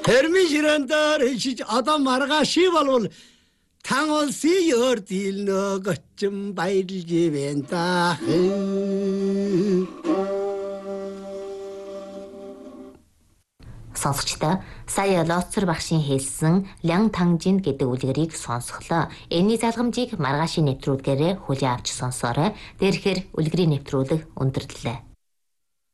Termişirender hiç adam margaşı balol. Tangolsi yordilno 거쯤 바일지 벤다. Сонсогчдоо сая Лоцсор багшийн хэлсэн Лян Тангжин гэдэг үлгэрийг сонсголоо. Энэний залгамжийг маргаашийн нэвтрүүлгээрээ хүлээн авч сонсоорой. Тэрхээр үлгэрийн нэвтрүүлэг өндөрлөлөө.